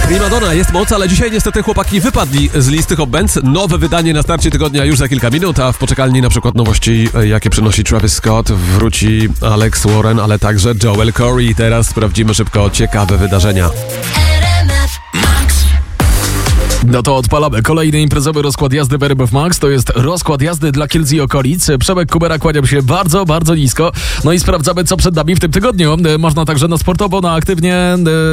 Primadonna, jest moc, ale dzisiaj niestety chłopaki wypadli z listy Hot Bands. Nowe wydanie na starcie tygodnia już za kilka minut, a w poczekalni na przykład nowości, jakie przynosi Travis Scott, wróci Alex Warren, ale także Joel Corey. Teraz sprawdzimy szybko ciekawe wydarzenia. No to odpalamy. Kolejny imprezowy rozkład jazdy w RMF Max. To jest rozkład jazdy dla Kielc i okolic. Przemek Kubera, kłaniam się bardzo, bardzo nisko. No i sprawdzamy, co przed nami w tym tygodniu. Można także na sportowo, na aktywnie